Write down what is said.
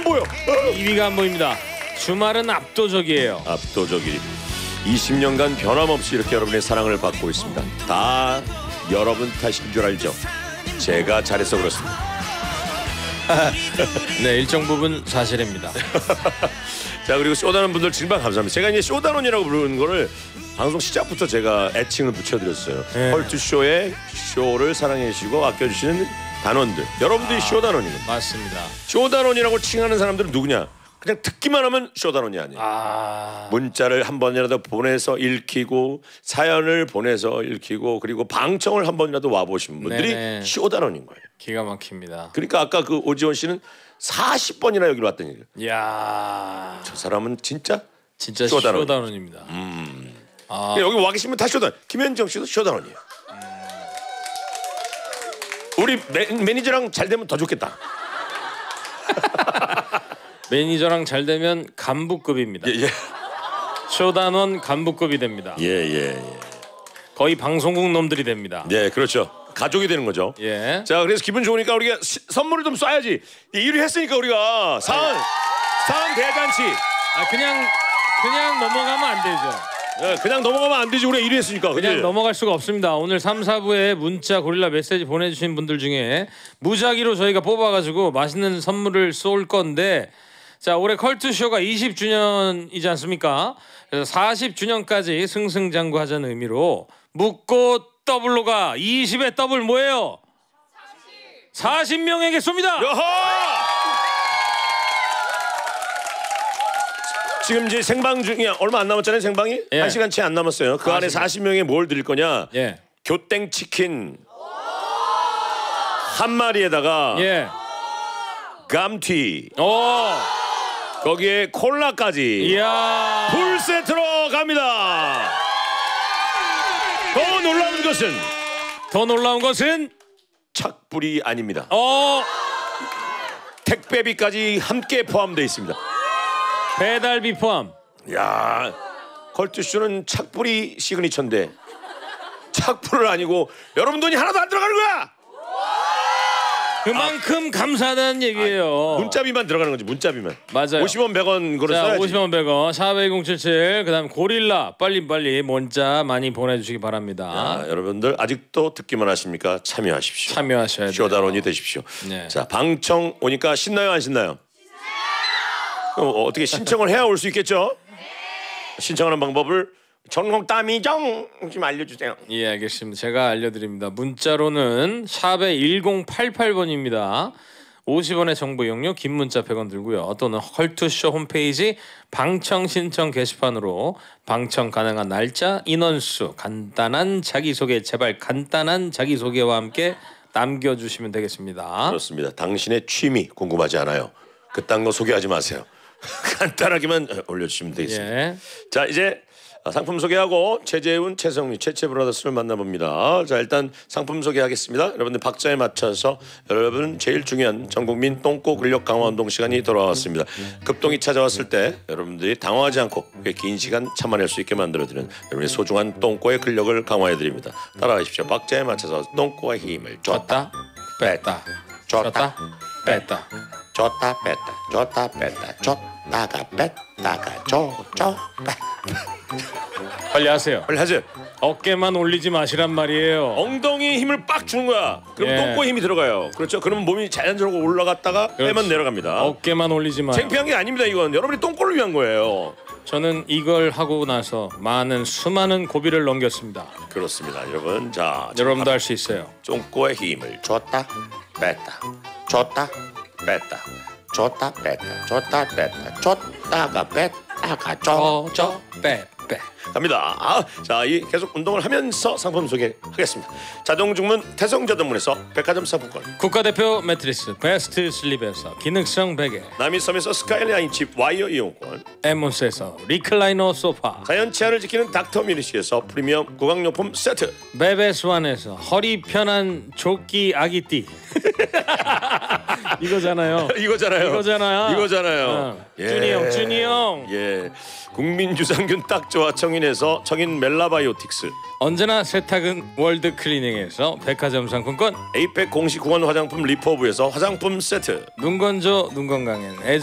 보여. 2위가 안 보입니다. 주말은 압도적이에요. 압도적이 20년간 변함없이 이렇게 여러분의 사랑을 받고 있습니다. 다 여러분 탓인 줄 알죠? 제가 잘해서 그렇습니다. 네, 일정 부분 사실입니다. 자, 그리고 쇼다는 분들 정말 감사합니다. 제가 이제 쇼다론이라고 부르는 거를 방송 시작부터 제가 애칭을 붙여드렸어요. 네. 컬투쇼의 쇼를 사랑해 주시고 아껴주시는 단원들, 여러분들이 쇼다론이거든요. 맞습니다. 쇼다론이라고 칭하는 사람들은 누구냐? 그냥 듣기만 하면 쇼다론이 아니에요. 문자를 한 번이라도 보내서 읽히고 사연을 보내서 읽히고 그리고 방청을 한 번이라도 와보신 분들이 네네. 쇼다론인 거예요. 기가 막힙니다. 그러니까 아까 그 오지원 씨는 40번이나 여기로 왔던 얘기예요. 이야, 저 사람은 진짜 쇼다론. 쇼다론. 쇼다론입니다. 여기 와 계시면 다 쇼다론. 김현정 씨도 쇼다론이에요. 우리 매니저랑 잘 되면 더 좋겠다. 매니저랑 잘 되면 간부급입니다. 예. 쇼단원 간부급이 됩니다. 예. 거의 방송국 놈들이 됩니다. 네, 그렇죠. 가족이 되는 거죠. 예. 자, 그래서 기분 좋으니까 우리가 선물을 좀 쏴야지. 1위 했으니까 우리가 사은 대잔치. 그냥 넘어가면 안 되죠. 네, 그냥 넘어가면 안 되지. 우리가 1위 했으니까. 그냥 그치? 넘어갈 수가 없습니다. 오늘 3, 4부에 문자 고릴라 메시지 보내주신 분들 중에 무작위로 저희가 뽑아가지고 맛있는 선물을 쏠 건데, 자, 올해 컬투쇼가 20주년이지 않습니까? 그래서 40주년까지 승승장구하자는 의미로 묻고 더블로 가 20의 더블 뭐예요? 40명에게 쏩니다. 여하! 지금 이제 생방 중에 얼마 안 남았잖아요. 생방이? 예. 1시간 채 안 남았어요. 그 안에 40명에 뭘 드릴 거냐? 예. 교땡 치킨 한 마리에다가 예. 감튀 오. 거기에 콜라까지 이야. 풀 세트로 갑니다. 더 놀라운 것은 착불이 아닙니다. 택배비까지 함께 포함되어 있습니다. 배달비 포함. 야, 컬투쇼는 착불이 시그니처인데 착불은 아니고 여러분 돈이 하나도 안 들어가는 거야. 그만큼 감사하다는 얘기예요. 문자비만 들어가는 거지. 문자비만. 맞아요. 50원 100원 그걸 써야지. 50원 100원 샵1077 그다음 고릴라 빨리 문자 많이 보내주시기 바랍니다. 자, 여러분들 아직도 듣기만 하십니까? 참여하십시오. 참여하셔야 돼요. 쇼다론이 되십시오. 네. 자, 방청 오니까 신나요 안 신나요? 그럼 어떻게 신청을 해야 올 수 있겠죠? 신청하는 방법을 전국 따미정 좀 알려주세요. 예, 알겠습니다. 제가 알려드립니다. 문자로는 샵에 1088번입니다. 50원의 정보 이용료, 긴 문자 100원 들고요. 또는 컬투쇼 홈페이지 방청 신청 게시판으로 방청 가능한 날짜, 인원수, 간단한 자기소개, 제발 간단한 자기소개와 함께 남겨주시면 되겠습니다. 그렇습니다. 당신의 취미 궁금하지 않아요. 그딴 거 소개하지 마세요. 간단하게만 올려주시면 되겠습니다. 예. 자, 이제 상품 소개하고 최재훈, 최성미, 최채브라더스를 만나봅니다. 자, 일단 상품 소개하겠습니다. 여러분들 박자에 맞춰서 여러분 제일 중요한 전국민 똥꼬 근력 강화 운동 시간이 돌아왔습니다. 급동이 찾아왔을 때 여러분들이 당황하지 않고 긴 시간 참아낼 수 있게 만들어드리는 여러분의 소중한 똥꼬의 근력을 강화해드립니다. 따라하십시오. 박자에 맞춰서 똥꼬의 힘을 줬다 뺐다 줬다 뺐다 줬다 뺐다 줬다 뺐다 줬다가 뺐다가 줘 빨리 하세요. 빨리 하세요. 어깨만 올리지 마시란 말이에요. 엉덩이 힘을 빡 주는 거야. 그럼 예. 똥꼬에 힘이 들어가요. 그렇죠. 그러면 몸이 자연스럽게 올라갔다가 빼만 내려갑니다. 어깨만 올리지 마요. 창피한 게 아닙니다. 이건 여러분이 똥꼬를 위한 거예요. 저는 이걸 하고 나서 수많은 고비를 넘겼습니다. 그렇습니다. 여러분. 자, 여러분도 할 수 있어요. 똥꼬에 힘을 줬다 뺐다 줬다 뺐다 줬다 뺐다 줬다 뺐다 줬다가 뺐다가 줘 빼. 갑니다. 자, 이 계속 운동을 하면서 상품 소개하겠습니다. 자동주문 태성자동문에서 백화점 상품권, 국가대표 매트리스 베스트 슬립에서 기능성 베개, 남이섬에서 스카이라인 칩 와이어 이용권, 에몬스에서 리클라이너 소파, 자연 치아를 지키는 닥터미니시에서 프리미엄 구강용품 세트, 베베스완에서 허리 편한 조끼 아기띠 이거잖아요. 이거잖아요. 준이 형. 예. 국민유산균 딱 좋아 청인에서 청인 멜라바이오틱스, 언제나 세탁은 월드 클리닝에서 백화점 상품권, 에이펙 공식 구원 화장품 리퍼브에서 화장품 세트, 눈 건조 눈 건강엔